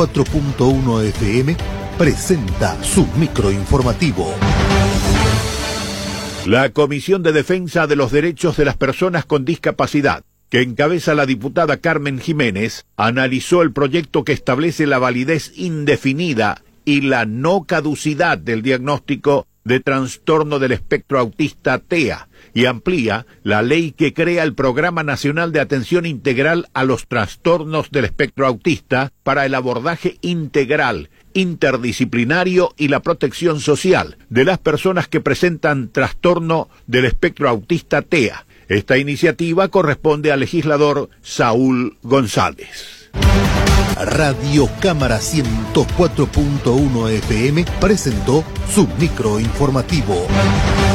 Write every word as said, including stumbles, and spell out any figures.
cuatro punto uno F M presenta su microinformativo. La Comisión de Defensa de los Derechos de las Personas con Discapacidad, que encabeza la diputada Carmen Jiménez, analizó el proyecto que establece la validez indefinida y la no caducidad del diagnóstico de trastorno del espectro autista T E A y amplía la ley que crea el Programa Nacional de Atención Integral a los Trastornos del Espectro Autista para el abordaje integral, interdisciplinario y la protección social de las personas que presentan trastorno del espectro autista T E A. Esta iniciativa corresponde al legislador Saúl González. Radio Cámara ciento cuatro punto uno F M presentó su microinformativo.